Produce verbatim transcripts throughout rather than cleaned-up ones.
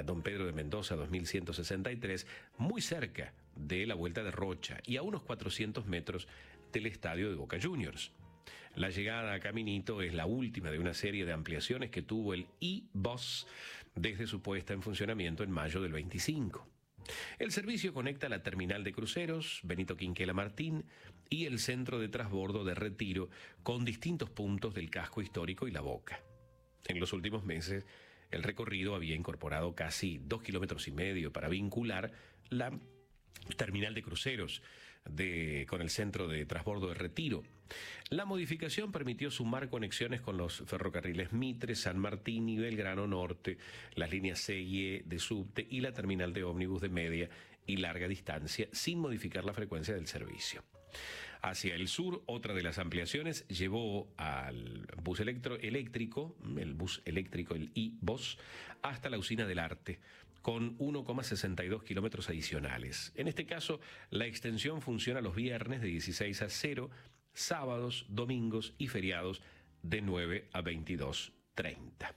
Avenida Don Pedro de Mendoza dos mil ciento sesenta y tres, muy cerca de la Vuelta de Rocha y a unos cuatrocientos metros del estadio de Boca Juniors. La llegada a Caminito es la última de una serie de ampliaciones que tuvo el E-Bus desde su puesta en funcionamiento en mayo del veinticinco. El servicio conecta la terminal de cruceros, Benito Quinquela Martín, y el centro de transbordo de Retiro con distintos puntos del casco histórico y La Boca. En los últimos meses, el recorrido había incorporado casi dos kilómetros y medio para vincular la terminal de cruceros de, con el centro de transbordo de Retiro. La modificación permitió sumar conexiones con los ferrocarriles Mitre, San Martín y Belgrano Norte, las líneas C y E de subte y la terminal de ómnibus de media y larga distancia, sin modificar la frecuencia del servicio. Hacia el sur, otra de las ampliaciones llevó al bus electro, eléctrico, el bus eléctrico, el E-Bus, hasta la Usina del Arte, con uno coma sesenta y dos kilómetros adicionales. En este caso, la extensión funciona los viernes de dieciséis a cero, sábados, domingos y feriados de nueve a veintidós treinta.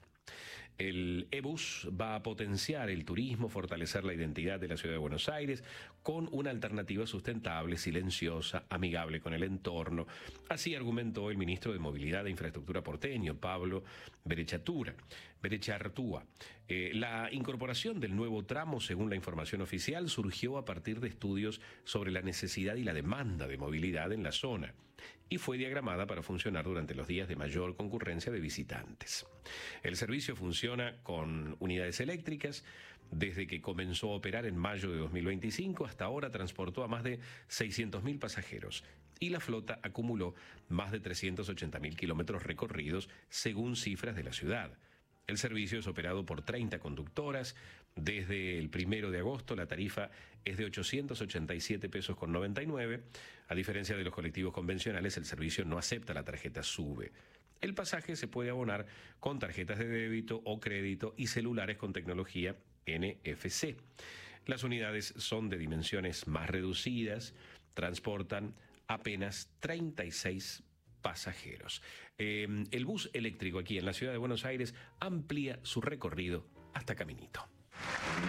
El E-Bus va a potenciar el turismo, fortalecer la identidad de la ciudad de Buenos Aires con una alternativa sustentable, silenciosa, amigable con el entorno. Así argumentó el ministro de Movilidad e Infraestructura porteño, Pablo Berechartúa. Berechartúa. Eh, la incorporación del nuevo tramo, según la información oficial, surgió a partir de estudios sobre la necesidad y la demanda de movilidad en la zona y fue diagramada para funcionar durante los días de mayor concurrencia de visitantes. El servicio funciona con unidades eléctricas. Desde que comenzó a operar en mayo de dos mil veinticinco hasta ahora transportó a más de seiscientos mil pasajeros y la flota acumuló más de trescientos ochenta mil kilómetros recorridos según cifras de la ciudad. El servicio es operado por treinta conductoras. Desde el primero de agosto la tarifa es de ochocientos ochenta y siete pesos con noventa y nueve. A diferencia de los colectivos convencionales, el servicio no acepta la tarjeta SUBE. El pasaje se puede abonar con tarjetas de débito o crédito y celulares con tecnología N F C. Las unidades son de dimensiones más reducidas, transportan apenas treinta y seis pasajeros. Eh, el bus eléctrico aquí en la ciudad de Buenos Aires amplía su recorrido hasta Caminito.